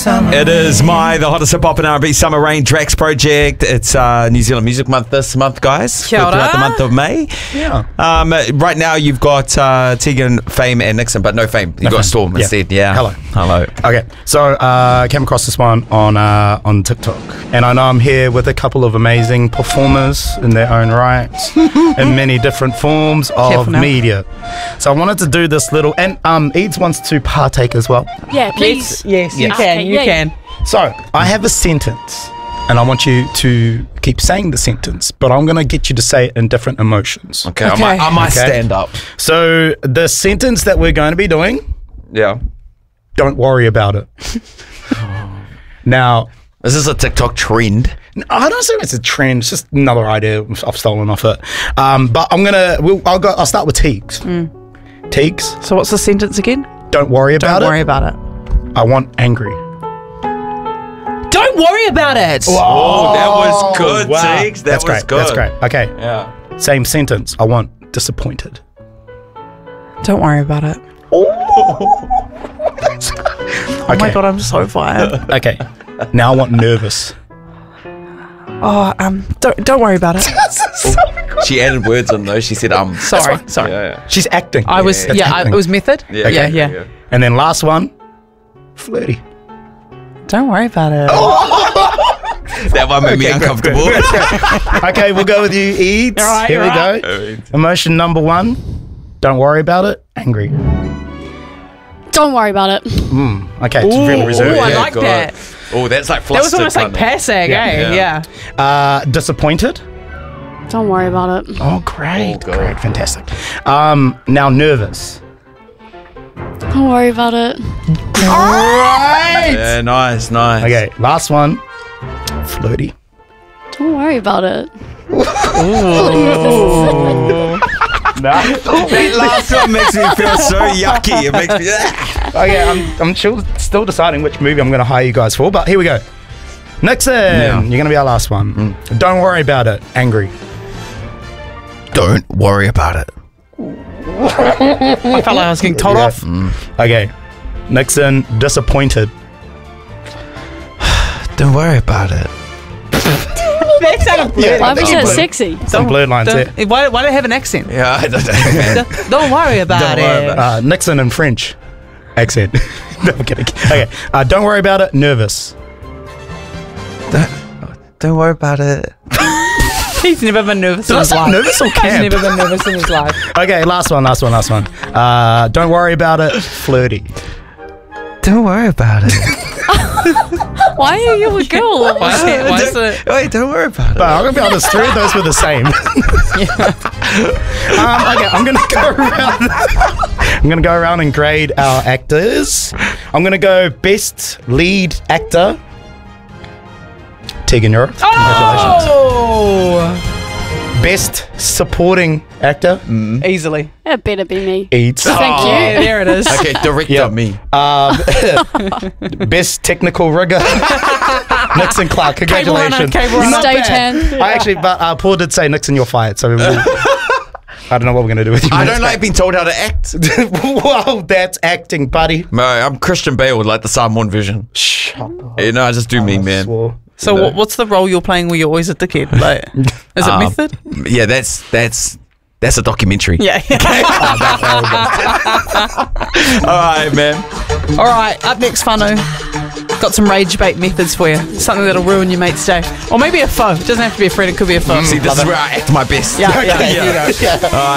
It is the hottest hip hop and R&B summer rain Drax project. It's New Zealand Music Month this month, guys. Kia ora. Throughout the month of May. Yeah. Right now you've got Tegan, Fame, and Nixon, but no Fame. You've got Storm instead. Yeah. Hello. Okay, so I came across this one on TikTok, and I know I'm here with a couple of amazing performers in their own right, in many different forms of media. So I wanted to do this little, and Eads wants to partake as well. Yeah, please. Yes, you can. Okay, You yeah. can. So I have a sentence, and I want you to keep saying the sentence, but I'm going to get you to say it in different emotions. Okay. I might stand up. So the sentence that we're going to be doing, Yeah. don't worry about it. Now, Is this a TikTok trend? I don't say it's a trend. It's just another idea I've stolen off it. But I'll start with Teagues. Teagues, So what's the sentence again? don't worry about Don't worry it. about it. I want angry. Don't worry about it. Oh, that was good, Wow. Teagues. That That's was great. good. That's great. Okay. Yeah. Same sentence. I want disappointed. Don't worry about it. Oh my God, I'm so fired. Okay. Now I want nervous. Oh, don't worry about it. She added words on though. She said, Sorry. Yeah. She's acting. I was, That's acting. it was method. Yeah. Yeah. And then last one, flirty. Don't worry about it. That one made me uncomfortable. Okay, we'll go with you, Eads. All right, Here we all right. go. Emotion number one, don't worry about it, angry. Don't worry about it. Okay, it's really reserved. Ooh, I Yeah. like that. Oh, that's like That flustered. was almost like kinda. passing, Yeah. Yeah. Disappointed. Don't worry about it. Oh, great. Oh, God. Great, fantastic. Now nervous. Don't worry about it. Right. Yeah, nice. Okay, last one, flirty. Don't worry about it. That last one makes me feel so yucky. It makes me. Okay, I'm still deciding which movie I'm going to hire you guys for, but here we go. Nixon, you're going to be our last one. Don't worry about it, angry. Don't worry about it. I felt like I was getting told off. Okay, Nixon, disappointed. Don't worry about it. That sounded blurred. Why was that's that blurred. sexy? Some blurred lines there. Why do they have an accent? Yeah, I don't know. Don't worry about Don't worry it. about Nixon in French accent. No, I'm kidding. Okay, don't worry about it, nervous. Don't worry about it. He's never been nervous in Did I his say life. nervous or He's camp? never been nervous in his life. Okay, last one. Don't worry about it, flirty. Don't worry about it. Why are you a girl? Why is it? Wait, don't worry about it. But I'm gonna be honest, three of those were the same. Okay, I'm gonna go around. I'm gonna go around and grade our actors. I'm gonna go best lead actor. Tegan, you're up. Congratulations. Oh! Best supporting actor. Easily. It better be me. Eats. Thank you. Yeah, there it is. Okay, director Yeah. me. Best technical rigger. Nixon Clark. Cable runner, Congratulations. cable runner. Not bad. Stagehand. I actually, but Paul did say Nixon, you're fired. So I don't know what we're gonna do with you. I don't like being told how to act. Wow, that's acting, buddy. No, I'm Christian Bale with like the Psalm vision. Shut up. You know, I just do me, man. Swore. So what's the role you're playing where you're always a dickhead? Like, is it method? Yeah, that's a documentary. Yeah. All right, man. All right, up next, Whānau. Got some rage bait methods for you. Something that'll ruin your mate's day. Or maybe a foe. It doesn't have to be a friend, it could be a foe. See, this is where I act my best. Yeah, here you go. All right.